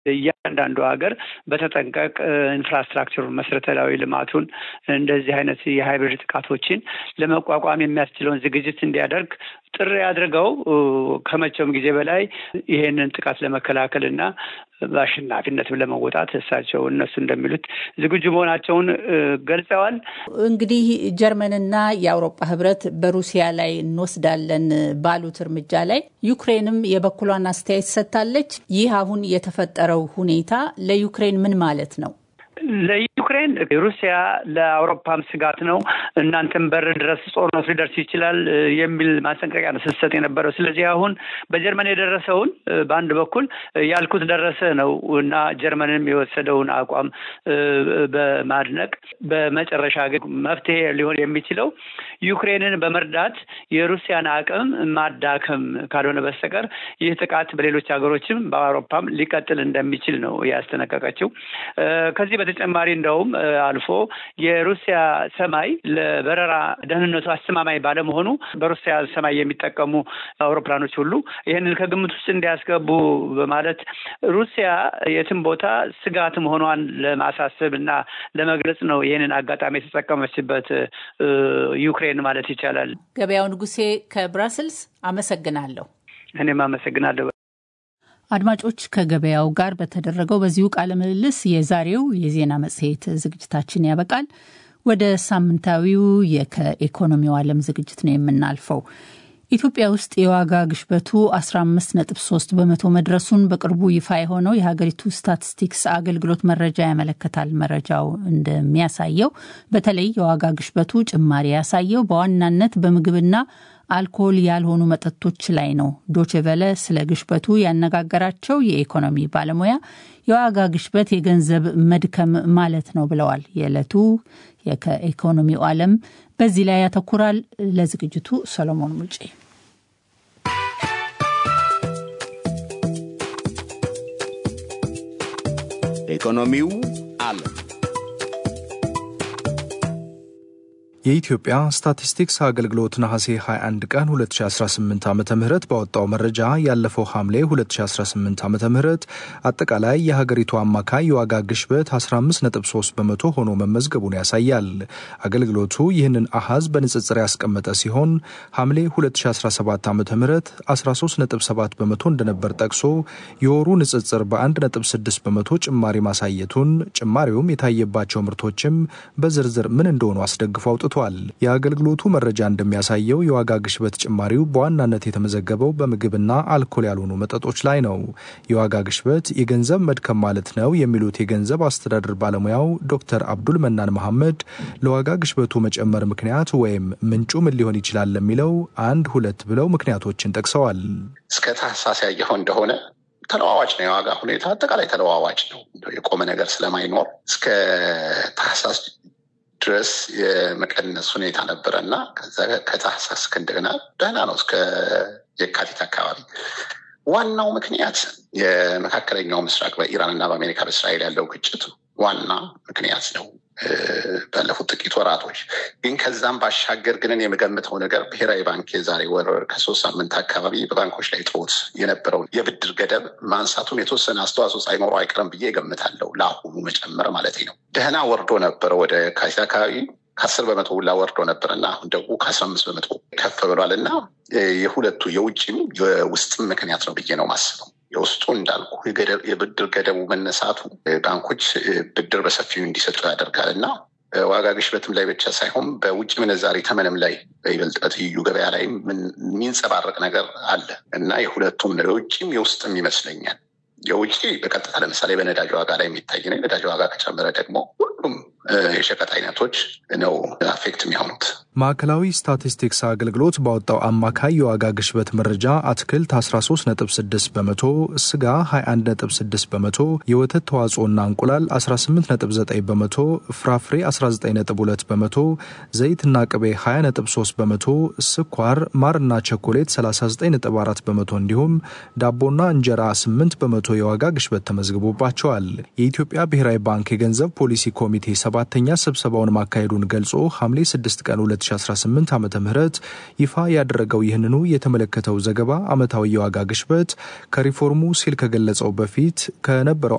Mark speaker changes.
Speaker 1: እያንዳንዱ ሀገር በተጠንቀቅ ኢንፍራስትራክቸሩን መሰረታዊ ልማቱን እንደዚህ አይነት የሃይብሪድ ጥቃቶችን ለመቋቋም የሚያስችለውን ዝግጅት እንዲያደርግ ጥሪ አድርገው ከመቼውም ጊዜ በላይ ይሄንን ጥቃት ለመከላከልና በአሸናፊነትም ለመወጣት እነሱ እንደሚሉት ዝግጁ መሆናቸውን ገልጸዋል።
Speaker 2: እንግዲህ ጀርመንና የአውሮፓ ህብረት በሩሲያ ላይ እንወስዳለን ባሉት እርምጃ ላይ ዩክሬንም የበኩሏን አስተያየት ሰጥታለች። ይህ አሁን የተፈጠረው ሁኔታ ለዩክሬን ምን ማለት ነው?
Speaker 1: ለዩክሬን ሩሲያ ለአውሮፓም ስጋት ነው፣ እናንተም በር ድረስ ጦርነቱ ሊደርስ ይችላል የሚል ማስጠንቀቂያ ነው ስትሰጥ የነበረው። ስለዚህ አሁን በጀርመን የደረሰውን በአንድ በኩል ያልኩት ደረሰ ነው እና ጀርመንም የወሰደውን አቋም በማድነቅ በመጨረሻ ግን መፍትሄ ሊሆን የሚችለው ዩክሬንን በመርዳት የሩሲያን አቅም ማዳከም ካልሆነ በስተቀር ይህ ጥቃት በሌሎች ሀገሮችም በአውሮፓም ሊቀጥል እንደሚችል ነው ያስጠነቀቀችው። ከዚህ በተጨማሪ እንደውም አልፎ የሩሲያ ሰማይ ለበረራ ደህንነቱ አስተማማኝ ባለመሆኑ በሩሲያ ሰማይ የሚጠቀሙ አውሮፕላኖች ሁሉ ይህንን ከግምት ውስጥ እንዲያስገቡ በማለት ሩሲያ የትም ቦታ ስጋት መሆኗን ለማሳሰብ እና ለመግለጽ ነው ይህንን አጋጣሚ የተጠቀመችበት ዩክሬን ማለት ይቻላል።
Speaker 2: ገበያው ንጉሴ ከብራስልስ አመሰግናለሁ።
Speaker 1: እኔም አመሰግናለሁ።
Speaker 2: አድማጮች ከገበያው ጋር በተደረገው በዚሁ ቃለ ምልልስ የዛሬው የዜና መጽሔት ዝግጅታችን ያበቃል። ወደ ሳምንታዊው ከኢኮኖሚው ዓለም ዝግጅት ነው የምናልፈው። ኢትዮጵያ ውስጥ የዋጋ ግሽበቱ 15.3 በመቶ መድረሱን በቅርቡ ይፋ የሆነው የሀገሪቱ ስታቲስቲክስ አገልግሎት መረጃ ያመለክታል። መረጃው እንደሚያሳየው በተለይ የዋጋ ግሽበቱ ጭማሪ ያሳየው በዋናነት በምግብና አልኮል ያልሆኑ መጠጦች ላይ ነው። ዶቼ ቬለ ስለ ግሽበቱ ያነጋገራቸው የኢኮኖሚ ባለሙያ የዋጋ ግሽበት የገንዘብ መድከም ማለት ነው ብለዋል። የዕለቱ ከኢኮኖሚው ዓለም በዚህ ላይ ያተኩራል። ለዝግጅቱ ሰሎሞን ሙጬ።
Speaker 3: ኢኮኖሚው ዓለም
Speaker 4: የኢትዮጵያ ስታቲስቲክስ አገልግሎት ነሐሴ 21 ቀን 2018 ዓ.ም ባወጣው መረጃ ያለፈው ሐምሌ 2018 ዓ.ም አጠቃላይ የሀገሪቱ አማካይ የዋጋ ግሽበት 15.3 በመቶ ሆኖ መመዝገቡን ያሳያል። አገልግሎቱ ይህንን አሃዝ በንጽጽር ያስቀመጠ ሲሆን ሐምሌ 2017 ዓ.ም 13.7 በመቶ እንደነበር ጠቅሶ የወሩ ንጽጽር በ1.6 በመቶ ጭማሪ ማሳየቱን፣ ጭማሪውም የታየባቸው ምርቶችም በዝርዝር ምን እንደሆኑ አስደግፈው የአገልግሎቱ መረጃ እንደሚያሳየው የዋጋ ግሽበት ጭማሪው በዋናነት የተመዘገበው በምግብና አልኮል ያልሆኑ መጠጦች ላይ ነው። የዋጋ ግሽበት የገንዘብ መድከም ማለት ነው የሚሉት የገንዘብ አስተዳደር ባለሙያው ዶክተር አብዱል መናን መሐመድ ለዋጋ ግሽበቱ መጨመር ምክንያት ወይም ምንጩ ምን ሊሆን ይችላል ለሚለው 1-2 ብለው ምክንያቶችን ጠቅሰዋል።
Speaker 3: እስከ ታህሳስ ያየኸው እንደሆነ ተለዋዋጭ ነው። የዋጋ ሁኔታ አጠቃላይ ተለዋዋጭ ነው። የቆመ ነገር ስለማይኖር እስከ ታህሳስ ድረስ የመቀነስ ሁኔታ ነበረና ከዛ ከታህሳስ እንደገና ደህና ነው እስከ የካቲት አካባቢ። ዋናው ምክንያት የመካከለኛው ምስራቅ በኢራንና በአሜሪካ በእስራኤል ያለው ግጭት ዋና ምክንያት ነው ባለፉት ጥቂት ወራቶች። ግን ከዛም ባሻገር ግን የምገምተው ነገር ብሔራዊ ባንክ የዛሬ ወር ከ3 ሳምንት አካባቢ በባንኮች ላይ ጥሎት የነበረው የብድር ገደብ ማንሳቱም የተወሰነ አስተዋጽኦ ሳይኖረው አይቀርም ብዬ እገምታለሁ። ለአሁኑ መጨመር ማለት ነው። ደህና ወርዶ ነበረ ወደ ካቲት አካባቢ 10 በመቶ ሁላ ወርዶ ነበርና አሁን ደግሞ ከ15 በመቶ ከፍ ብሏል እና የሁለቱ የውጭም የውስጥም ምክንያት ነው ብዬ ነው ማስበው። የውስጡ እንዳልኩ የብድር ገደቡ መነሳቱ ባንኮች ብድር በሰፊው እንዲሰጡ ያደርጋል እና ዋጋ ግሽበትም ላይ ብቻ ሳይሆን በውጭ ምንዛሪ ተመንም ላይ በይበልጥ በትይዩ ገበያ ላይ የሚንጸባረቅ ነገር አለ እና የሁለቱም ነው የውጭም የውስጥም ይመስለኛል። የውጭ በቀጥታ ለምሳሌ በነዳጅ ዋጋ ላይ የሚታይ ነው። የነዳጅ ዋጋ ከጨመረ ደግሞ ሁሉም የሸቀጥ አይነቶች ነው አፌክት የሚሆኑት።
Speaker 4: ማዕከላዊ ስታቲስቲክስ አገልግሎት ባወጣው አማካይ የዋጋ ግሽበት መረጃ አትክልት 13.6 በመቶ፣ ስጋ 21.6 በመቶ፣ የወተት ተዋጽኦና እንቁላል 18.9 በመቶ፣ ፍራፍሬ 19.2 በመቶ፣ ዘይትና ቅቤ 20.3 በመቶ፣ ስኳር፣ ማርና ቸኮሌት 39.4 በመቶ እንዲሁም ዳቦና እንጀራ 8 በመቶ የዋጋ ግሽበት ተመዝግቦባቸዋል። የኢትዮጵያ ብሔራዊ ባንክ የገንዘብ ፖሊሲ ኮሚቴ 7ኛ ስብሰባውን ማካሄዱን ገልጾ ሐምሌ 6 ቀን 2018 ዓመተ ምህረት ይፋ ያደረገው ይህንኑ የተመለከተው ዘገባ ዓመታዊ የዋጋ ግሽበት ከሪፎርሙ ሲል ከገለጸው በፊት ከነበረው